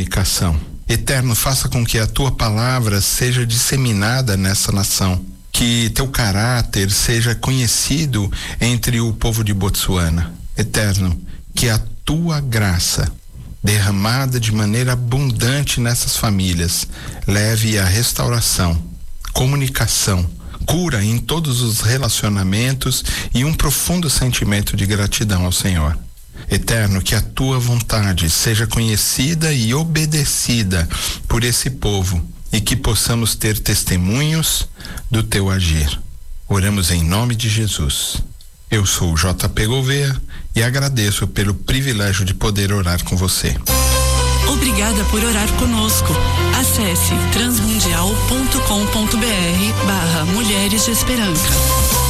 comunicação. Eterno, faça com que a tua palavra seja disseminada nessa nação, que teu caráter seja conhecido entre o povo de Botsuana. Eterno, que a tua graça, derramada de maneira abundante nessas famílias, leve a restauração, comunicação, cura em todos os relacionamentos e um profundo sentimento de gratidão ao Senhor. Eterno, que a tua vontade seja conhecida e obedecida por esse povo e que possamos ter testemunhos do teu agir. Oramos em nome de Jesus. Eu sou o JP Gouveia e agradeço pelo privilégio de poder orar com você. Obrigada por orar conosco. Acesse transmundial.com.br/Mulheres de Esperança.